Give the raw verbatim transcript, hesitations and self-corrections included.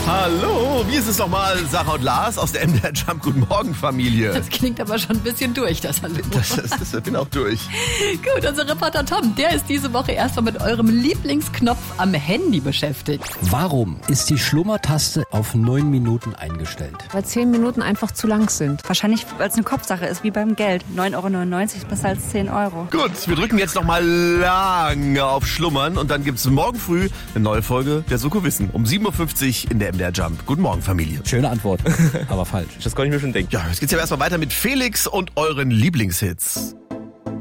Hallo, wie ist es nochmal? Sarah und Lars aus der M D R Jump. Guten Morgen, Familie. Das klingt aber schon ein bisschen durch, das Hallo. Das, das, das ich bin auch durch. Gut, unser Reporter Tom, der ist diese Woche erstmal mit eurem Lieblingsknopf am Handy beschäftigt. Warum ist die Schlummertaste auf neun Minuten eingestellt? Weil zehn Minuten einfach zu lang sind. Wahrscheinlich, weil es eine Kopfsache ist, wie beim Geld. neun Euro neunundneunzig ist besser als zehn Euro. Gut, wir drücken jetzt nochmal lange auf Schlummern und dann gibt's morgen früh eine neue Folge der Soko Wissen. Um sieben Uhr fünfzig in der M D R Jump. Guten Morgen, Familie. Schöne Antwort, aber falsch. Das kann ich mir schon denken. Ja, jetzt geht's ja erstmal weiter mit Felix und euren Lieblingshits.